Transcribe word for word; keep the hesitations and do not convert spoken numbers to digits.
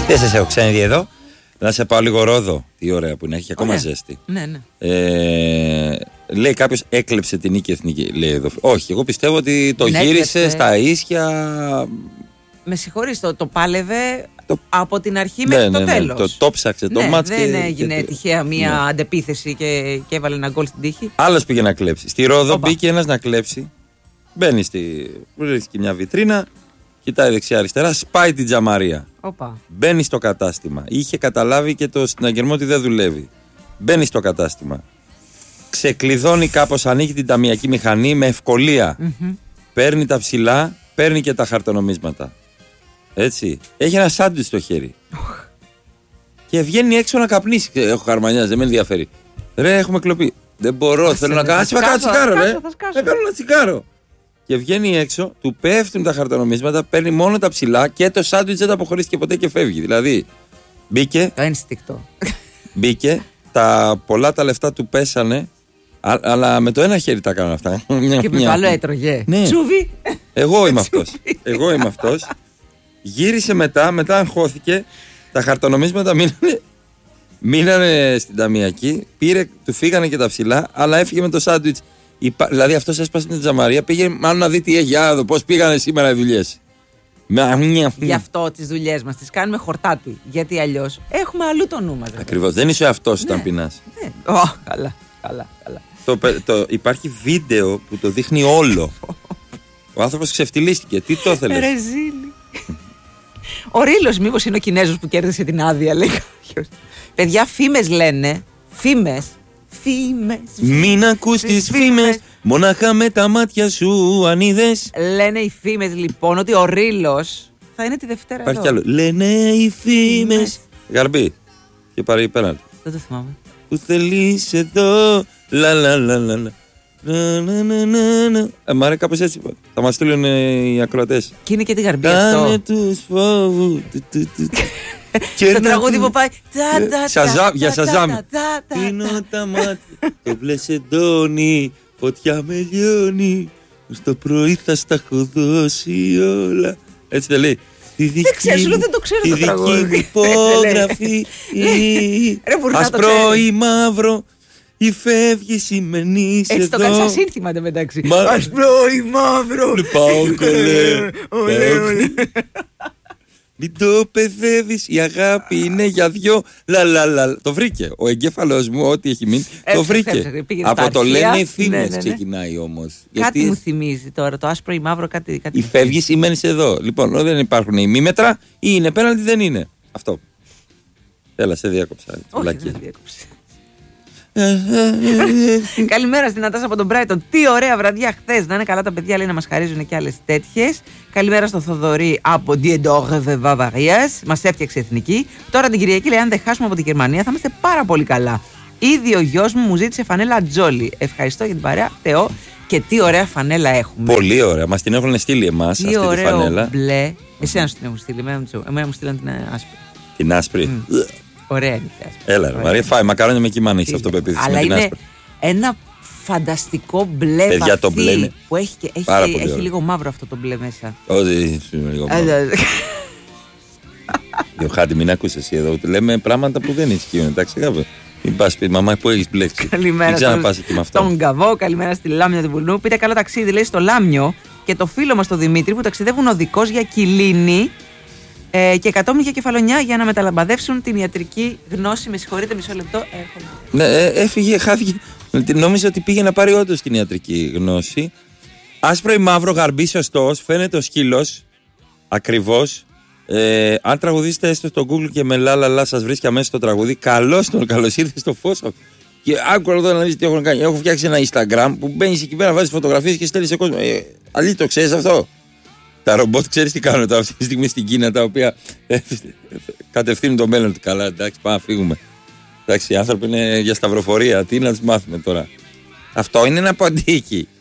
Δεν σας έχω ξαναδεί εδώ. Να σε πάω λίγο Ρόδο. Τι ωραία που είναι, έχει ακόμα Ωραία. ζέστη. Ναι, ναι. Ε, λέει κάποιος έκλεψε την Νίκη Εθνική. Λέει εδώ. Όχι, εγώ πιστεύω ότι το Ναι, γύρισε έκλεψε. στα ίσια. Με συγχωρείς, το, το πάλευε Το- από την αρχή Ναι, μέχρι ναι, το ναι, τέλος. το, το ψάξε το ναι, μάτς δεν και- έγινε και- τυχαία μία ναι. αντεπίθεση και, και έβαλε ένα γκολ στην τύχη. Άλλος πήγε να κλέψει. Στη Ρόδο Όπα. μπήκε ένας να κλέψει. Μπαίνει στη. Βρίσκει μια βιτρίνα. Κοιτάει δεξιά-αριστερά. Σπάει την τζαμαρία. Όπα. Μπαίνει στο κατάστημα. Είχε καταλάβει και το συναγερμό ότι δεν δουλεύει. Μπαίνει στο κατάστημα. Ξεκλειδώνει κάπως, ανοίγει την ταμιακή μηχανή με ευκολία. Μμμ. Παίρνει τα ψηλά, παίρνει και τα χαρτονομίσματα. Έτσι. Έχει ένα σάντουιτς στο χέρι. Και βγαίνει έξω να καπνίσει. Έχω χαρμανιάζει, δεν με ενδιαφέρει. Ρε, έχουμε κλοπεί. Δεν μπορώ, Άσε, θέλω ρε, να κάνω. θα Άσε με κάνω σκάσω, τσιγάρο, θα ρε. σκάσω, θα σκάσω. Να κάνω ένα τσιγάρο. Και βγαίνει έξω, του πέφτουν τα χαρτονομίσματα, παίρνει μόνο τα ψηλά και το σάντουιτς δεν τα αποχωρίστηκε ποτέ και φεύγει. Δηλαδή, μπήκε, Το ένστικτο. μπήκε, τα πολλά τα λεφτά του πέσανε, α- αλλά με το ένα χέρι τα έκανα αυτά. Και με το άλλο έτρωγε. Ναι. Τσούβι. Εγώ είμαι αυτός. Εγώ είμαι αυτός. Γύρισε μετά, μετά αγχώθηκε. Τα χαρτονομίσματα μείνανε, μείνανε στην ταμιακή. Πήρε, του φύγανε και τα ψηλά, αλλά έφυγε με το σάντουιτς. Υπά- Δηλαδή αυτός έσπασε την τζαμαρία. Πήγε μάλλον να δει τι έχει. Για να δω πώς πήγανε σήμερα οι δουλειές. Γι' αυτό τις δουλειές μας τις κάνουμε χορτάτι. Γιατί αλλιώς έχουμε αλλού το νου μας. ρε. Ακριβώς. Δεν είσαι αυτός όταν Ναι. πεινάς. Ναι. Ω, καλά, καλά, καλά. Το, πε- το, υπάρχει βίντεο που το δείχνει όλο. Ο άνθρωπος ξεφτυλίστηκε. Τι το ήθελες. Ρεζίλη. Ο Ρήλος μήπως είναι ο Κινέζος που κέρδισε την άδεια, λέει κάποιος. Παιδιά, φήμες λένε. Φήμες. Φήμες. Μην ακούς τις Τις φήμες, φήμες. μονάχα με τα μάτια σου αν είδες. Λένε οι φήμες λοιπόν ότι ο Ρήλος θα είναι τη Δευτέρα Υπάρχει κι εδώ. άλλο. Λένε οι φήμες. Γαρμπή. Και πάρει πέναλτι. Δεν το θυμάμαι. Που θέλεις εδώ. Λα λα λα λα λα. Να, να, να, να, να. Ε, μ' αρέσει κάπως έτσι. Θα μας στείλουν ε, οι ακροατές. Και είναι και τη Γαρμπή Κάνε αυτό. τους φόβους. Του, του, του. Το Κέρνα τραγούδι του. που πάει. τα, τα, τα, Σαζάμ, για τα, τα, Σαζάμ. τα, τα, τα, Κλείνω τα. τα μάτια. Το μπλες εντώνει. Φωτιά με λιώνει. Στο πρωί θα στα έχω δώσει όλα. Έτσι δεν λέει. Δεν ξέρω, σου λέω, δεν το ξέρω το τραγούδι. Η δική μου υπόγραφη. Ρε, μπορεί να το Ασπρό ξέρεις. ή μαύρο. Ή φεύγεις ή μένεις Έτσι το εδώ. κάνεις σαν σύνθημα εντωμεταξύ. Μα- Ασπρό ή μαύρο. Πάω κολέ. Ολέ, ολέ. Μην το παιδεύεις, η αγάπη είναι για δυο. Λα, λα, λα. Το βρήκε. Ο εγκέφαλος μου, ό,τι έχει μείνει, το Έψαξε, βρήκε. έψαξε, πήγαινε Από στα το αρχεία. λένε οι φήμες Ναι, ναι, ναι. ξεκινάει όμως. Κάτι μου Γιατί θυμίζει τώρα. Το άσπρο ή μαύρο κάτι. κάτι ή μου φεύγεις ή μένεις εδώ. Λοιπόν, δεν υπάρχουν ημίμετρα ή είναι πέναλτι, δεν είναι. Αυτό. Έλα, σε διάκοψα. Όχι, Βλακία. δεν διέκοψε. Καλημέρα στην Νατάσα από τον Μπράιτον. Τι ωραία βραδιά χθες. Να είναι καλά τα παιδιά, λέει, να μας χαρίζουν και άλλες τέτοιες. Καλημέρα στο Θοδωρή από Διεντόρβε Βαβαρίας. Μας έφτιαξε εθνική. Τώρα την Κυριακή, λέει, αν δεν χάσουμε από τη Γερμανία, θα είμαστε πάρα πολύ καλά. Ήδη ο γιος μου μου ζήτησε φανέλα Τζόλι. Ευχαριστώ για την παρέα, Θεό. Και τι ωραία φανέλα έχουμε. Πολύ ωραία. Μας την έχουν στείλει εμάς Τι αυτή τη ωραίο φανέλα. μπλε. Εσένα σου την έχουν στείλει. Εμένα μου τους- εμένα μου στείλαν την ε, άσπρη. Την άσπρη. Ωραία είναι η άσπρη. Έλα, ρε Ωραία. Μαρία, φάει μακαρόνια με κοιμάνα. Έχεις αυτοπεποίθηση Αλλά με την είναι άσπρη. ένα φανταστικό μπλε Παιδιά, βαθύ, το μπλε είναι που έχει, και, έχει, πάρα πολύ έχει ωραίο. λίγο μαύρο αυτό το μπλε μέσα. Όχι, λίγο μόνο. Διοχάτη, μην ακούς εσύ εδώ. Λέμε πράγματα που δεν ισχύουν. Εντάξει, κάπου. Μην πας πει, μαμά, που έχεις μπλέξει. Μην Καλημέρα ξαναπάς εκεί με αυτό. στον Καβό, καλημέρα στη Λάμια του Βουλνού. Πείτε καλό ταξίδι, λέει, στο Λάμιο και το φίλο μας τον Δημήτρη που ταξιδεύουν οδικός για Κιλίνη ε, και κατόμοι για Κεφαλονιά για να μεταλαμπαδεύσουν την ιατρική γνώση. Με συγχωρείτε, μισό λεπτό. Έρχομαι. Ναι, ε, έφυγε, χάθηκε. Νόμιζα ότι πήγε να πάρει όντως την ιατρική γνώση. Άσπρο ή μαύρο, γαρμπή σωστός. Φαίνεται ο σκύλος. Ακριβώς. Ε, αν τραγουδήσετε έστω στο Google και με λα λα λα σας βρίσκει αμέσως το τραγούδι, καλώς τον, καλώς ήρθε στο φως. Και άκουρα εδώ να δεις τι έχω κάνει. Έχω φτιάξει ένα Instagram που μπαίνεις εκεί πέρα, βάζεις φωτογραφίες και στέλνεις σε κόσμο. Ε, αλήθεια, το ξέρεις αυτό. Τα ρομπότ ξέρεις τι κάνουν τώρα αυτή τη στιγμή στην Κίνα, τα οποία ε, κατευθύνουν το μέλλον του. Καλά, εντάξει, πάμε να φύγουμε. Εντάξει, οι άνθρωποι είναι για σταυροφορία. Τι να τους μάθουμε τώρα. Αυτό είναι ένα ποντίκι.